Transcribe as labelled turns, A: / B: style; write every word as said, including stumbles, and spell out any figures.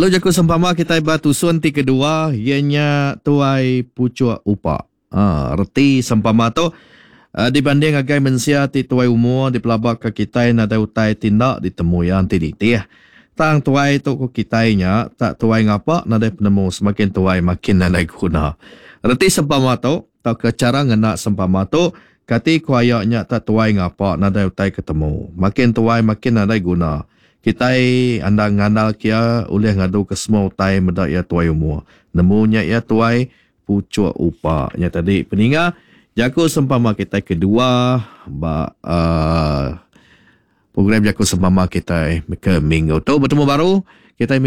A: Lalu jaku sempama kita batu sun ti kedua ianya tuai pucuk upa. Ah, reti sempama tu uh, dibanding agai mensia ti tuai umur di pelabak ke kita nada utai tindak ditemu yang ti di tang tuai tu ku kitainya tak tuai ngapa nada penemu semakin tuai makin nada guna. Reti sempama tu tak ke cara ngena sempama tu kati kuayaknya tak tuai ngapa nada utai ketemu. Makin tuai makin nada guna. Kitai anda ngandal kia oleh ngadu ke semua utai medak ya tuai umur. Nemunya ya tuai pucuk upa. Nya tadi peninga jaku sempama kita kedua ba uh, program jaku sempama kita ke minggu tu bertemu baru kita